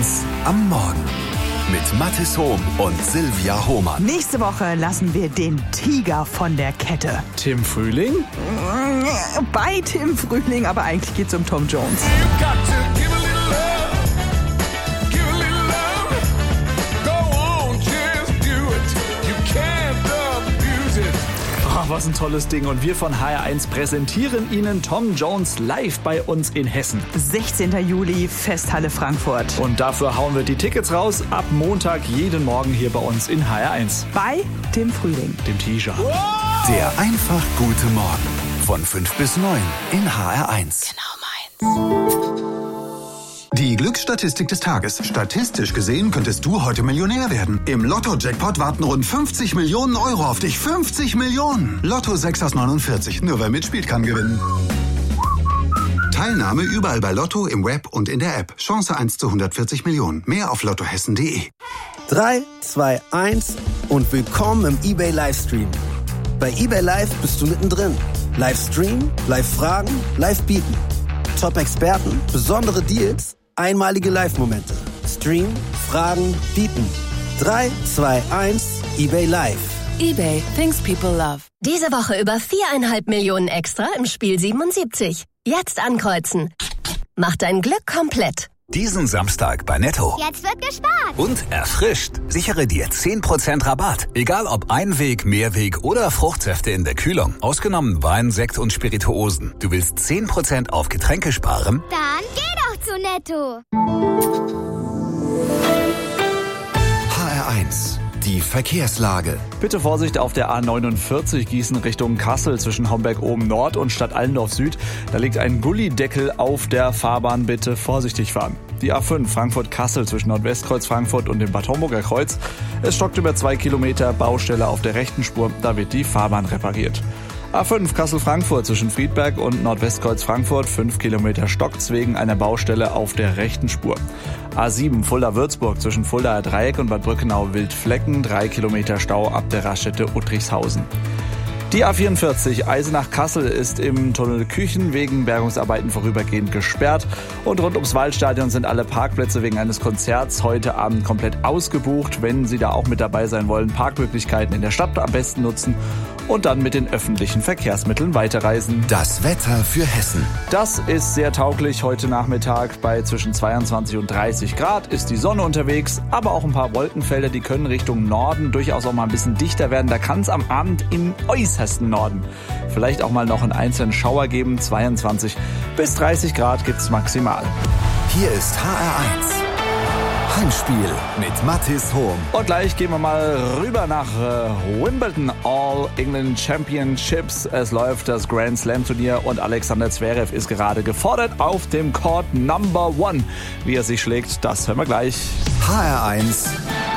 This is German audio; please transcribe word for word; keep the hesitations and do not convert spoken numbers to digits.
eins am Morgen mit Mathis Hohm und Silvia Hohmann. Nächste Woche lassen wir den Tiger von der Kette. Tim Frühling? Bei Tim Frühling, aber eigentlich geht's um Tom Jones. Oh, was ein tolles Ding. Und wir von H R eins präsentieren Ihnen Tom Jones live bei uns in Hessen. sechzehnter Juli, Festhalle Frankfurt. Und dafür hauen wir die Tickets raus ab Montag jeden Morgen hier bei uns in H R eins. Bei Tim Frühling. Dem Tiger. Der einfach gute Morgen. Von fünf bis neun in H R eins. Genau meins. Die Glücksstatistik des Tages. Statistisch gesehen könntest du heute Millionär werden. Im Lotto-Jackpot warten rund fünfzig Millionen Euro auf dich. fünfzig Millionen! Lotto sechs aus neunundvierzig. Nur wer mitspielt, kann gewinnen. Teilnahme überall bei Lotto, im Web und in der App. Chance eins zu hundertvierzig Millionen. Mehr auf lottohessen punkt de. drei, zwei, eins und willkommen im eBay Livestream. Bei eBay Live bist du mittendrin. Livestream, Live-Fragen, Live-Bieten. Top-Experten, besondere Deals, einmalige Live-Momente. Stream, Fragen, Bieten. drei, zwei, eins, eBay Live. eBay, things people love. Diese Woche über viereinhalb Millionen extra im Spiel siebenundsiebzig. Jetzt ankreuzen. Mach dein Glück komplett. Diesen Samstag bei Netto. Jetzt wird gespart. Und erfrischt. Sichere dir zehn Prozent Rabatt. Egal ob Einweg, Mehrweg oder Fruchtsäfte in der Kühlung. Ausgenommen Wein, Sekt und Spirituosen. Du willst zehn Prozent auf Getränke sparen? Dann geh doch zu Netto. H R eins. Die Verkehrslage. Bitte Vorsicht auf der A neunundvierzig Gießen Richtung Kassel zwischen Homberg oben Nord und Stadt Allendorf Süd. Da liegt ein Gullideckel auf der Fahrbahn. Bitte vorsichtig fahren. Die A fünf Frankfurt-Kassel zwischen Nordwestkreuz Frankfurt und dem Bad Homburger Kreuz. Es stockt über zwei Kilometer Baustelle auf der rechten Spur. Da wird die Fahrbahn repariert. A fünf Kassel-Frankfurt zwischen Friedberg und Nordwestkreuz Frankfurt. fünf Kilometer stockt's wegen einer Baustelle auf der rechten Spur. A sieben Fulda-Würzburg zwischen Fuldaer Dreieck und Bad Brückenau-Wildflecken. drei Kilometer Stau ab der Raststätte Uttrichshausen. Die A vierundvierzig Eisenach-Kassel ist im Tunnel Küchen wegen Bergungsarbeiten vorübergehend gesperrt. Und rund ums Waldstadion sind alle Parkplätze wegen eines Konzerts heute Abend komplett ausgebucht. Wenn Sie da auch mit dabei sein wollen, Parkmöglichkeiten in der Stadt am besten nutzen und dann mit den öffentlichen Verkehrsmitteln weiterreisen. Das Wetter für Hessen. Das ist sehr tauglich. Heute Nachmittag bei zwischen zweiundzwanzig und dreißig Grad ist die Sonne unterwegs, aber auch ein paar Wolkenfelder, die können Richtung Norden durchaus auch mal ein bisschen dichter werden. Da kann es am Abend im äußersten Norden vielleicht auch mal noch einen einzelnen Schauer geben. zweiundzwanzig bis dreißig Grad gibt's maximal. Hier ist H R eins. Heimspiel mit Mathis Hohm. Und gleich gehen wir mal rüber nach äh, Wimbledon All England Championships. Es läuft das Grand Slam Turnier und Alexander Zverev ist gerade gefordert auf dem Court Number One. Wie er sich schlägt, das hören wir gleich. H R eins